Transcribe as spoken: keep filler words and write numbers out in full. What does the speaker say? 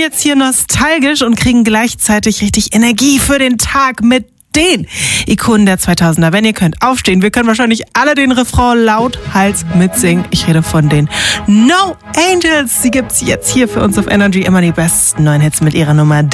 jetzt hier nostalgisch und kriegen gleichzeitig richtig Energie für den Tag mit den Ikonen der zweitausender. Wenn ihr könnt, aufstehen. Wir können wahrscheinlich alle den Refrain lauthals mitsingen. Ich rede von den No Angels. Sie gibt's jetzt hier für uns auf Energy. Immer die besten neuen Hits mit ihrer Nummer